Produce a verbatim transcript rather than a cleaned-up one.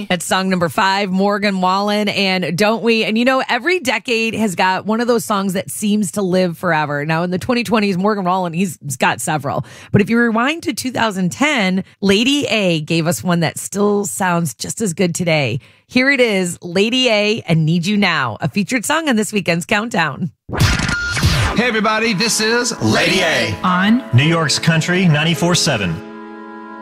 That's song number five, Morgan Wallen, and Don't We? And you know, every decade has got one of those songs that seems to live forever. Now, in the twenty twenties, Morgan Wallen, he's got several. But if you rewind to two thousand ten, Lady A gave us one that still sounds just as good today. Here it is, Lady A and Need You Now, a featured song on this weekend's Countdown. Hey, everybody, this is Lady A on New York's Country ninety-four seven.